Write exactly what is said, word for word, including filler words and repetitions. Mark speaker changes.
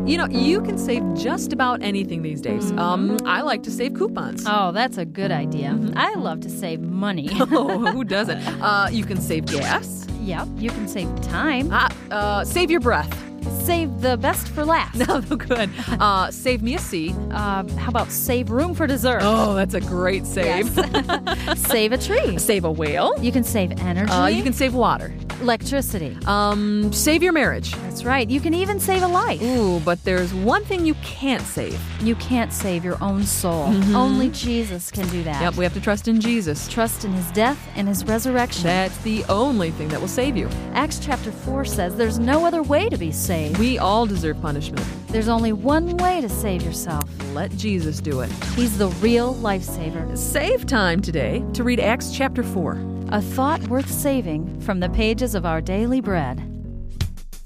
Speaker 1: You know, you can save just about anything these days.
Speaker 2: Mm-hmm.
Speaker 1: Um, I like to save coupons.
Speaker 2: Oh, that's a good idea.
Speaker 1: Mm-hmm.
Speaker 2: I love to save money.
Speaker 1: Oh, who doesn't? Uh, you can save gas.
Speaker 2: Yep, you can save time.
Speaker 1: Ah, uh, save your breath.
Speaker 2: Save the best for last.
Speaker 1: No, no good. Uh, save me a seat.
Speaker 2: Uh, how about save room for dessert?
Speaker 1: Oh, that's a great save.
Speaker 2: Yes. Save a tree.
Speaker 1: Save a whale.
Speaker 2: You can save energy.
Speaker 1: Uh, you can save water.
Speaker 2: Electricity.
Speaker 1: Um, save your marriage.
Speaker 2: That's right. You can even save a life.
Speaker 1: Ooh, but there's one thing you can't save.
Speaker 2: You can't save your own soul.
Speaker 1: Mm-hmm.
Speaker 2: Only Jesus can do that.
Speaker 1: Yep, we have to trust in Jesus.
Speaker 2: Trust in his death and his resurrection.
Speaker 1: That's the only thing that will save you.
Speaker 2: Acts chapter four says there's no other way to be saved.
Speaker 1: We all deserve punishment.
Speaker 2: There's only one way to save yourself.
Speaker 1: Let Jesus do it.
Speaker 2: He's the real lifesaver.
Speaker 1: Save time today to read Acts chapter four.
Speaker 2: A thought worth saving from the pages of Our Daily Bread.